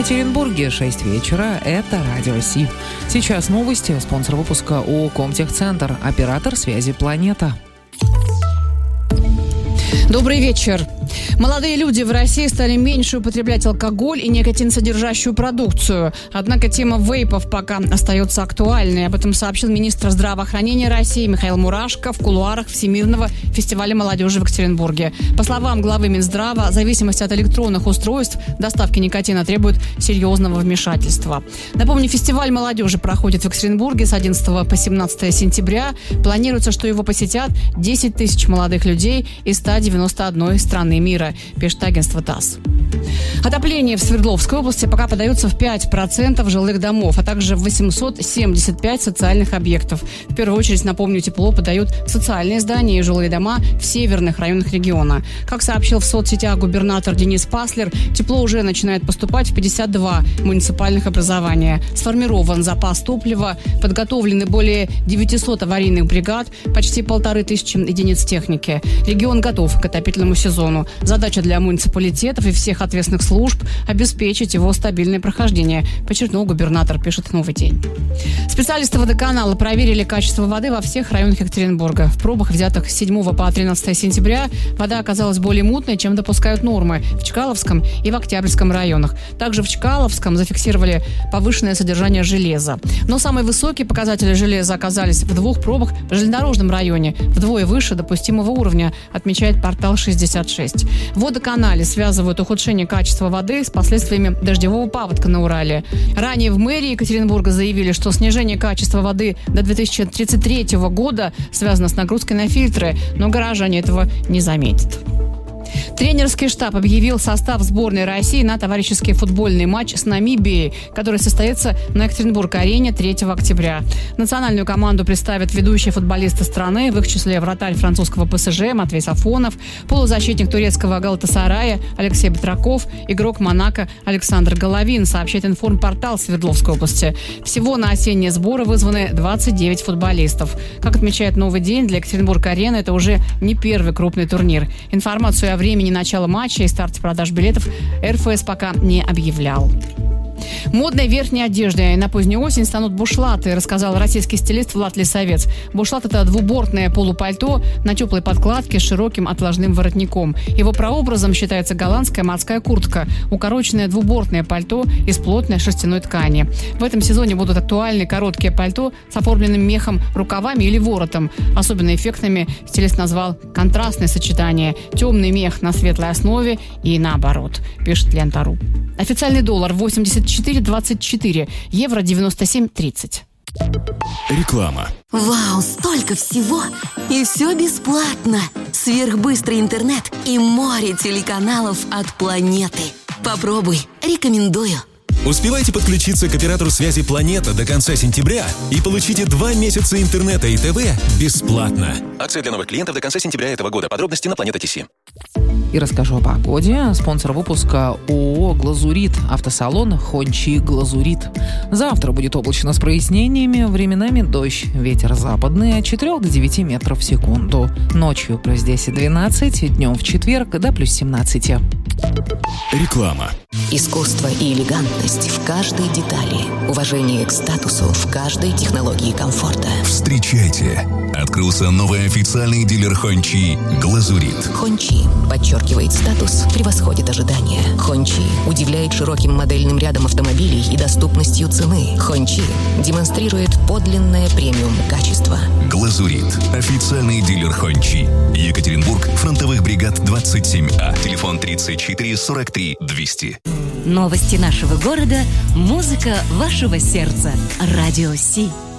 Екатеринбурге 6 вечера. Это Радио Си. Сейчас новости. Спонсор выпуска ООО «Комтехцентр». Оператор связи «Планета». Добрый вечер. Молодые люди в России стали меньше употреблять алкоголь и никотинсодержащую продукцию. Однако тема вейпов пока остается актуальной. Об этом сообщил министр здравоохранения России Михаил Мурашко в кулуарах Всемирного фестиваля молодежи в Екатеринбурге. По словам главы Минздрава, зависимость от электронных устройств доставки никотина требует серьезного вмешательства. Напомню, фестиваль молодежи проходит в Екатеринбурге с 11 по 17 сентября. Планируется, что его посетят 10 тысяч молодых людей из 191 страны мира, пишет агентство ТАСС. Отопление в Свердловской области пока подается в 5% жилых домов, а также в 875 социальных объектов. В первую очередь, напомню, тепло подают социальные здания и жилые дома в северных районах региона. Как сообщил в соцсетях губернатор Денис Паслер, тепло уже начинает поступать в 52 муниципальных образования. Сформирован запас топлива, подготовлены более 900 аварийных бригад, почти 1500 единиц техники. Регион готов к отопительному сезону. Задача для муниципалитетов и всех ответственных служб – обеспечить его стабильное прохождение, подчеркнул губернатор, пишет «Новый день». Специалисты водоканала проверили качество воды во всех районах Екатеринбурга. В пробах, взятых с 7 по 13 сентября, вода оказалась более мутной, чем допускают нормы в Чкаловском и в Октябрьском районах. Также в Чкаловском зафиксировали повышенное содержание железа. Но самые высокие показатели железа оказались в 2 пробах в железнодорожном районе, вдвое выше допустимого уровня, отмечает портал 66. В водоканале связывают ухудшение качества воды с последствиями дождевого паводка на Урале. Ранее в мэрии Екатеринбурга заявили, что снижение качества воды до 2033 года связано с нагрузкой на фильтры, но горожане этого не заметят. Тренерский штаб объявил состав сборной России на товарищеский футбольный матч с Намибией, который состоится на Екатеринбург-арене 3 октября. Национальную команду представят ведущие футболисты страны, в их числе вратарь французского ПСЖ Матвей Сафонов, полузащитник турецкого Галатасарая Алексей Батраков, игрок Монако Александр Головин, сообщает информпортал Свердловской области. Всего на осенние сборы вызваны 29 футболистов. Как отмечает «Новый день», для Екатеринбург-арены это уже не первый крупный турнир. Информацию о времени начала матча и старте продаж билетов РФС пока не объявлял. Модной верхней одеждой на позднюю осень станут бушлаты, рассказал российский стилист Влад Лисовец. Бушлат – это двубортное полупальто на теплой подкладке с широким отложным воротником. Его прообразом считается голландская морская куртка, укороченное двубортное пальто из плотной шерстяной ткани. В этом сезоне будут актуальны короткие пальто с оформленным мехом, рукавами или воротом. Особенно эффектными стилист назвал контрастное сочетание – темный мех на светлой основе и наоборот, пишет Лента.ру. Официальный доллар 84.24, евро 97.30. Реклама. Вау, столько всего! И все бесплатно! Сверхбыстрый интернет и море телеканалов от планеты. Попробуй, рекомендую. Успевайте подключиться к оператору связи «Планета» до конца сентября и получите 2 месяца интернета и ТВ бесплатно. Акция для новых клиентов до конца сентября этого года. Подробности на Планета.ТС. И расскажу о погоде. Спонсор выпуска ООО «Глазурит». Автосалон «Хончи Глазурит». Завтра будет облачно с прояснениями, временами дождь. Ветер западный от 4 до 9 метров в секунду. Ночью плюс 10-12, днем в четверг до плюс 17. Реклама. Искусство и элегантность в каждой детали. Уважение к статусу в каждой технологии комфорта. Встречайте! Открылся новый официальный дилер Хончи «Глазурит». Хончи подчеркивает статус, превосходит ожидания. Хончи удивляет широким модельным рядом автомобилей и доступностью цены. Хончи демонстрирует подлинное премиум качество. «Глазурит» – официальный дилер Хончи. Екатеринбург, фронтовых бригад 27А. Телефон 34 43 200. Новости нашего города, музыка вашего сердца. Радио Си.